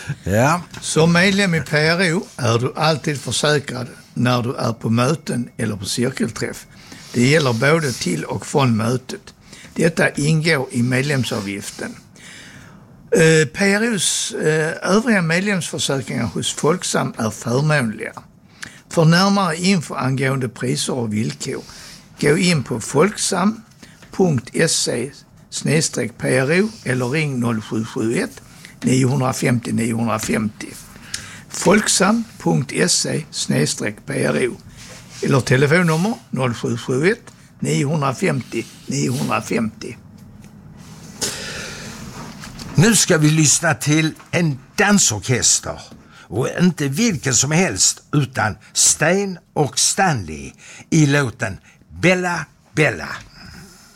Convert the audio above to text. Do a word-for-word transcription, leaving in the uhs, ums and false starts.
Ja. Som medlem i P R O är du alltid försäkrad när du är på möten eller på cirkelträff. Det gäller både till och från mötet. Detta ingår i medlemsavgiften. P R O:s övriga medlemsförsäkringar hos Folksam är förmånliga. För närmare info angående priser och villkor, gå in på folksam punkt se slash P R O eller ring noll sju sju ett nio fem noll nio fem noll. folksam punkt se slash P R O eller telefonnummer noll sju sju ett nio fem noll nio fem noll. Nu ska vi lyssna till en dansorkester. Och inte vilken som helst utan Sten och Stanley i låten Bella Bella.